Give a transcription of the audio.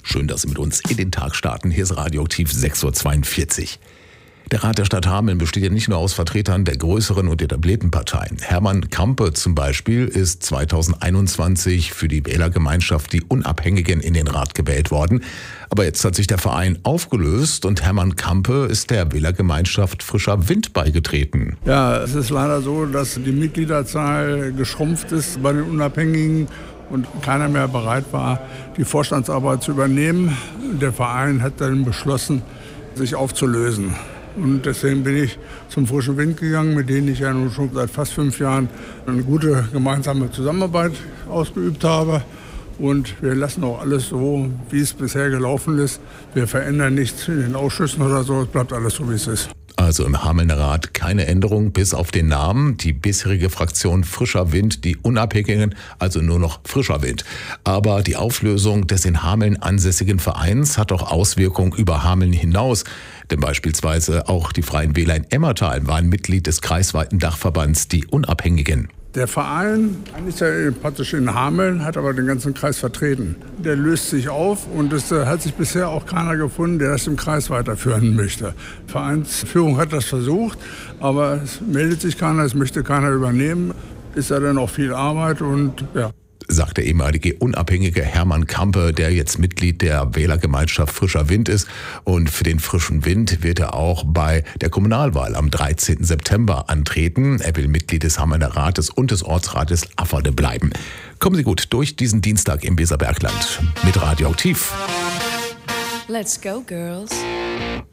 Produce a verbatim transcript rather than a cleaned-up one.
Schön, dass Sie mit uns in den Tag starten. Hier ist Radioaktiv sechs Uhr zweiundvierzig. Der Rat der Stadt Hameln besteht ja nicht nur aus Vertretern der größeren und etablierten Parteien. Hermann Campe zum Beispiel ist zweitausendeinundzwanzig für die Wählergemeinschaft Die Unabhängigen in den Rat gewählt worden. Aber jetzt hat sich der Verein aufgelöst und Hermann Campe ist der Wählergemeinschaft Frischer Wind beigetreten. Ja, es ist leider so, dass die Mitgliederzahl geschrumpft ist bei den Unabhängigen und keiner mehr bereit war, die Vorstandsarbeit zu übernehmen. Der Verein hat dann beschlossen, sich aufzulösen. Und deswegen bin ich zum Frischen Wind gegangen, mit denen ich ja nun schon seit fast fünf Jahren eine gute gemeinsame Zusammenarbeit ausgeübt habe. Und wir lassen auch alles so, wie es bisher gelaufen ist. Wir verändern nichts in den Ausschüssen oder so, es bleibt alles so, wie es ist. Also im Hamelner Rat keine Änderung bis auf den Namen. Die bisherige Fraktion Frischer Wind, die Unabhängigen, also nur noch Frischer Wind. Aber die Auflösung des in Hameln ansässigen Vereins hat auch Auswirkungen über Hameln hinaus. Denn beispielsweise auch die Freien Wähler in Emmertal waren Mitglied des kreisweiten Dachverbands Die Unabhängigen. Der Verein ist ja praktisch in Hameln, hat aber den ganzen Kreis vertreten. Der löst sich auf und es hat sich bisher auch keiner gefunden, der das im Kreis weiterführen möchte. Die Vereinsführung hat das versucht, aber es meldet sich keiner, es möchte keiner übernehmen. Ist ja dann auch viel Arbeit und ja. Sagt der ehemalige Unabhängige Hermann Campe, der jetzt Mitglied der Wählergemeinschaft Frischer Wind ist. Und für den Frischen Wind wird er auch bei der Kommunalwahl am dreizehnten September antreten. Er will Mitglied des Hamelner Rates und des Ortsrates Afferde bleiben. Kommen Sie gut durch diesen Dienstag im Weserbergland mit Radioaktiv. Let's go, girls.